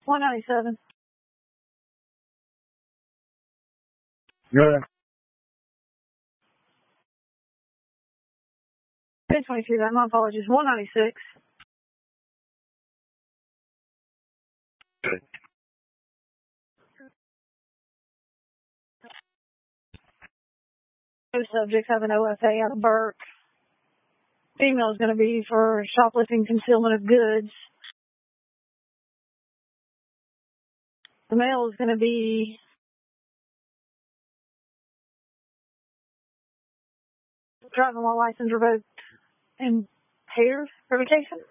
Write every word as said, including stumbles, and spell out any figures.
one ninety-seven. Good. ten twenty-two, my apologies. one ninety-six. Good. Two subjects have an O F A out of Burke. Female is going to be for shoplifting, concealment of goods. The male is going to be driving while license revoked, impaired revocation.